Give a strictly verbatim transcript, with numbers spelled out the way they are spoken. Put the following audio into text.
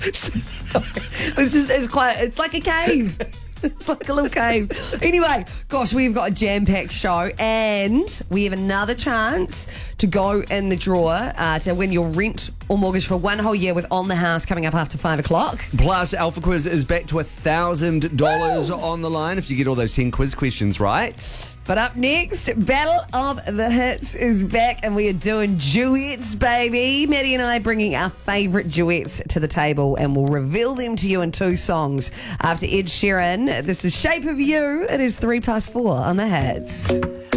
It's just, it's quite, it's like a cave. It's like a little cave. Anyway, gosh, we've got a jam-packed show and we have another chance to go in the draw uh, to win your rent or mortgage for one whole year with On the House coming up after five o'clock. Plus, Alpha Quiz is back to one thousand dollars on the line if you get all those ten quiz questions right. But up next, Battle of the Hits is back and we are doing duets, baby. Maddie and I bringing our favourite duets to the table and we'll reveal them to you in two songs. After Ed Sheeran, this is Shape of You. It is three past four on the Hits.